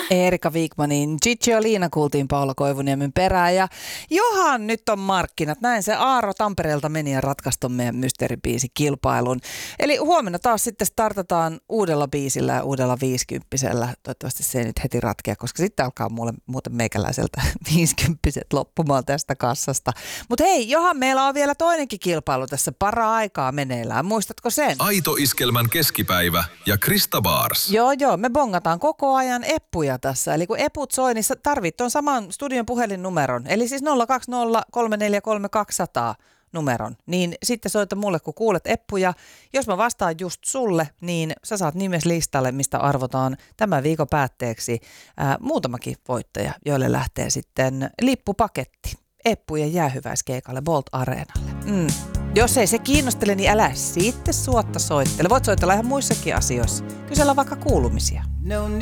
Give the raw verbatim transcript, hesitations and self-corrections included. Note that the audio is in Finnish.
Erika Wigmanin Gigi ja Liina kuultiin Paula Koivuniemen perään. Ja johan nyt on markkinat. Näin se Aaro Tampereelta meni ja ratkaisi meidän mysteeribiisikilpailun. Eli huomenna taas sitten startataan uudella biisillä ja uudella viisikymppisellä. Toivottavasti se ei nyt heti ratkea, koska sitten alkaa mulle muuten meikäläiseltä viisikymppiset loppumaan tästä kassasta. Mutta hei, johan meillä on vielä toinenkin kilpailu tässä para-aikaa meneillään. Muistatko sen? Aito Iskelmän keskipäivä ja Krista Bars. Joo, joo. Me bongataan koko ajan eppuja tässä. Eli kun eput soi, niin tarvit tuon saman studion puhelinnumeron. Eli siis nolla kaksi nolla kolme neljä kolme kaksi nolla nolla numeron. Niin sitten soita mulle, kun kuulet eppuja. Jos mä vastaan just sulle, niin sä saat nimes listalle, mistä arvotaan tämän viikon päätteeksi ää, muutamakin voittaja, joille lähtee sitten lippupaketti eppujen jäähyväiskeikalle Bolt Areenalle. Mm. Jos ei se kiinnostele, niin älä sitten suotta soittele. Voit soitella ihan muissakin asioissa. Kysellä vaikka kuulumisia. No.